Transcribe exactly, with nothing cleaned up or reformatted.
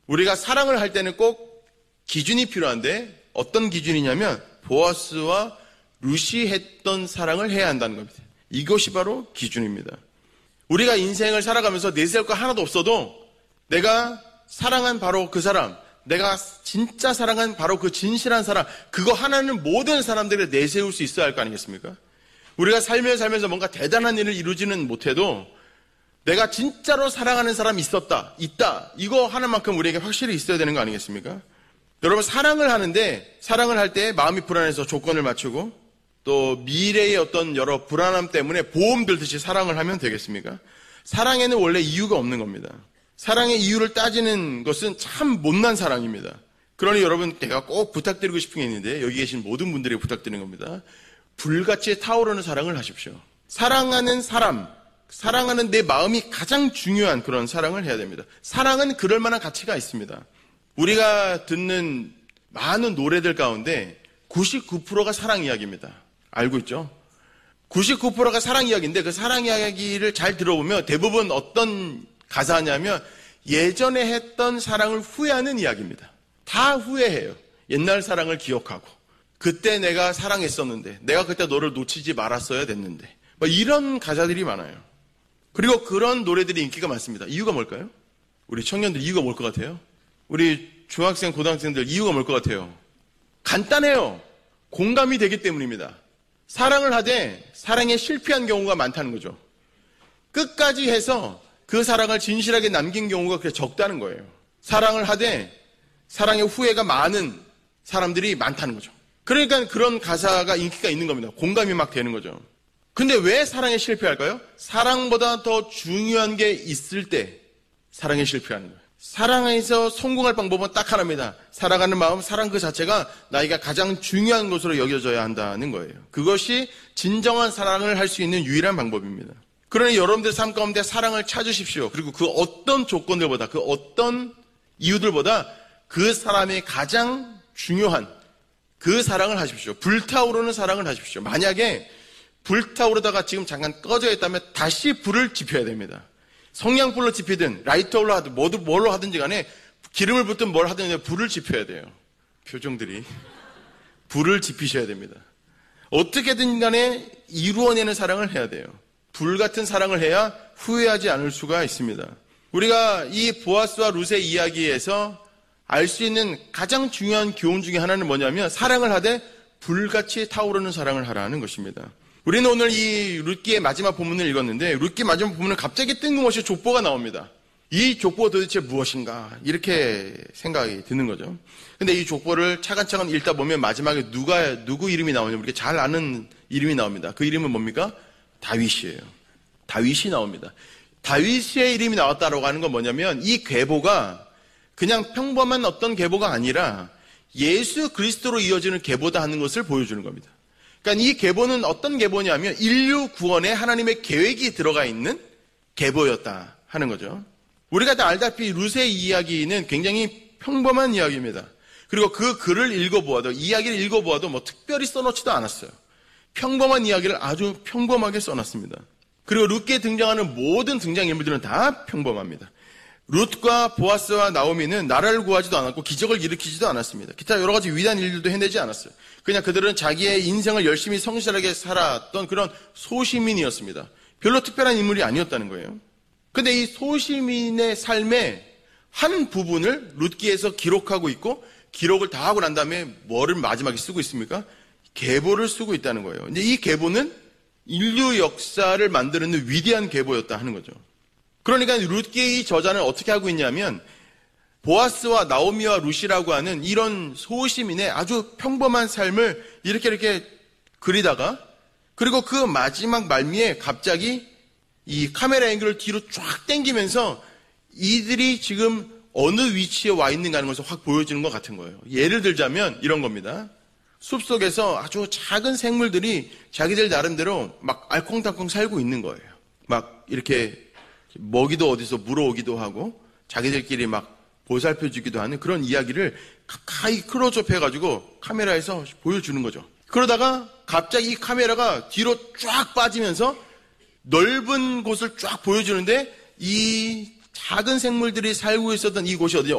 우리가 사랑을 할 때는 꼭 기준이 필요한데 어떤 기준이냐면 보아스와 룻이 했던 사랑을 해야 한다는 겁니다. 이것이 바로 기준입니다. 우리가 인생을 살아가면서 내세울 거 하나도 없어도 내가 사랑한 바로 그 사람, 내가 진짜 사랑한 바로 그 진실한 사람, 그거 하나는 모든 사람들이 내세울 수 있어야 할 거 아니겠습니까? 우리가 살면서 살면서 뭔가 대단한 일을 이루지는 못해도 내가 진짜로 사랑하는 사람이 있었다, 있다, 이거 하나만큼 우리에게 확실히 있어야 되는 거 아니겠습니까? 여러분, 사랑을 하는데 사랑을 할 때 마음이 불안해서 조건을 맞추고 또 미래의 어떤 여러 불안함 때문에 보험 들듯이 사랑을 하면 되겠습니까? 사랑에는 원래 이유가 없는 겁니다. 사랑의 이유를 따지는 것은 참 못난 사랑입니다. 그러니 여러분, 제가 꼭 부탁드리고 싶은 게 있는데 여기 계신 모든 분들에게 부탁드리는 겁니다. 불같이 타오르는 사랑을 하십시오. 사랑하는 사람, 사랑하는 내 마음이 가장 중요한 그런 사랑을 해야 됩니다. 사랑은 그럴 만한 가치가 있습니다. 우리가 듣는 많은 노래들 가운데 구십구 퍼센트가 사랑 이야기입니다. 알고 있죠? 구십구 퍼센트가 사랑 이야기인데 그 사랑 이야기를 잘 들어보면 대부분 어떤 가사냐면 예전에 했던 사랑을 후회하는 이야기입니다. 다 후회해요. 옛날 사랑을 기억하고 그때 내가 사랑했었는데 내가 그때 너를 놓치지 말았어야 됐는데 뭐 이런 가사들이 많아요. 그리고 그런 노래들이 인기가 많습니다. 이유가 뭘까요? 우리 청년들 이유가 뭘 것 같아요? 우리 중학생, 고등학생들 이유가 뭘 것 같아요? 간단해요. 공감이 되기 때문입니다. 사랑을 하되 사랑에 실패한 경우가 많다는 거죠. 끝까지 해서 그 사랑을 진실하게 남긴 경우가 그렇게 적다는 거예요. 사랑을 하되 사랑의 후회가 많은 사람들이 많다는 거죠. 그러니까 그런 가사가 인기가 있는 겁니다. 공감이 막 되는 거죠. 근데 왜 사랑에 실패할까요? 사랑보다 더 중요한 게 있을 때 사랑에 실패하는 거예요. 사랑에서 성공할 방법은 딱 하나입니다. 사랑하는 마음, 사랑 그 자체가 나에게 가장 중요한 것으로 여겨져야 한다는 거예요. 그것이 진정한 사랑을 할 수 있는 유일한 방법입니다. 그러니 여러분들 삶 가운데 사랑을 찾으십시오. 그리고 그 어떤 조건들보다, 그 어떤 이유들보다 그 사람의 가장 중요한 그 사랑을 하십시오. 불타오르는 사랑을 하십시오. 만약에 불타오르다가 지금 잠깐 꺼져 있다면 다시 불을 지펴야 됩니다. 성냥불로 지피든 라이터로 하든 뭐든 뭘로 하든지 간에 기름을 붓든 뭘 하든 불을 지펴야 돼요. 표정들이. 불을 지피셔야 됩니다. 어떻게든 간에 이루어내는 사랑을 해야 돼요. 불 같은 사랑을 해야 후회하지 않을 수가 있습니다. 우리가 이 보아스와 룻의 이야기에서 알 수 있는 가장 중요한 교훈 중에 하나는 뭐냐면 사랑을 하되 불같이 타오르는 사랑을 하라는 것입니다. 우리는 오늘 이 룻기의 마지막 본문을 읽었는데 룻기 마지막 본문은 갑자기 뜬금없이 족보가 나옵니다. 이 족보가 도대체 무엇인가 이렇게 생각이 드는 거죠. 근데 이 족보를 차근차근 읽다 보면 마지막에 누가 누구 이름이 나오냐면 우리가 잘 아는 이름이 나옵니다. 그 이름은 뭡니까? 다윗이에요. 다윗이 나옵니다. 다윗의 이름이 나왔다라고 하는 건 뭐냐면 이 계보가 그냥 평범한 어떤 계보가 아니라 예수 그리스도로 이어지는 계보다 하는 것을 보여주는 겁니다. 그러니까 이 계보는 어떤 계보냐면 인류 구원에 하나님의 계획이 들어가 있는 계보였다 하는 거죠. 우리가 다 알다시피 룻의 이야기는 굉장히 평범한 이야기입니다. 그리고 그 글을 읽어보아도 이야기를 읽어보아도 뭐 특별히 써놓지도 않았어요. 평범한 이야기를 아주 평범하게 써놨습니다. 그리고 룻기에 등장하는 모든 등장인물들은 다 평범합니다. 룻과 보아스와 나오미는 나라를 구하지도 않았고 기적을 일으키지도 않았습니다. 기타 여러 가지 위대한 일들도 해내지 않았어요. 그냥 그들은 자기의 인생을 열심히 성실하게 살았던 그런 소시민이었습니다. 별로 특별한 인물이 아니었다는 거예요. 근데 이 소시민의 삶의 한 부분을 룻기에서 기록하고 있고 기록을 다 하고 난 다음에 뭐를 마지막에 쓰고 있습니까? 계보를 쓰고 있다는 거예요. 근데 이 계보는 인류 역사를 만드는 위대한 계보였다 하는 거죠. 그러니까 룻기의 저자는 어떻게 하고 있냐면 보아스와 나오미와 룻이라고 하는 이런 소시민의 아주 평범한 삶을 이렇게 이렇게 그리다가 그리고 그 마지막 말미에 갑자기 이 카메라 앵글을 뒤로 쫙 당기면서 이들이 지금 어느 위치에 와 있는가 하는 것을 확 보여주는 것 같은 거예요. 예를 들자면 이런 겁니다. 숲속에서 아주 작은 생물들이 자기들 나름대로 막 알콩달콩 살고 있는 거예요. 막 이렇게 먹이도 어디서 물어오기도 하고 자기들끼리 막 보살펴주기도 하는 그런 이야기를 가까이 클로즈업 해가지고 카메라에서 보여주는 거죠. 그러다가 갑자기 이 카메라가 뒤로 쫙 빠지면서 넓은 곳을 쫙 보여주는데 이 작은 생물들이 살고 있었던 이곳이 어디냐?